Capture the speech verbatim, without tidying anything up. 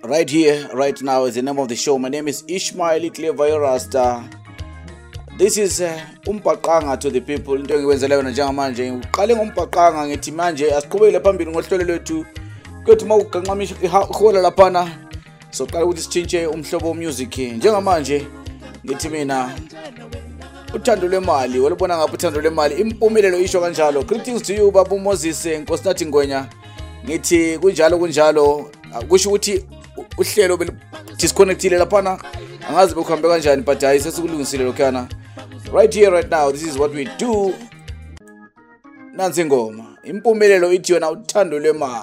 right here, right now is the name of the show. My name is Ishmael Clever Rasta. This is uh, umbhaqanga to the people. Into engiwenzeleyo njengamanje uqale ngombhaqanga ngithi manje asiqhubekele phambili ngohlelo lwethu kuthi mawuganqamisha ihola laphana so qala ukuthi sitshintshe umhlobo womusic njengamanje ngithi mina uthando lwemali walubona ngapha uthando lwemali impumelelo isho kanjalo. Greetings to you baba Moses Nkosinathi Ngwenya. Ngithi kunjalo kunjalo kusho ukuthi uhlelo bel disconnectile laphana angazi bekuhambe kanjani but hayi sesikulungisile lokhana. Right here right now, this is what we do. Nansi ngoma impumelelo ithi yona uthando lwemali.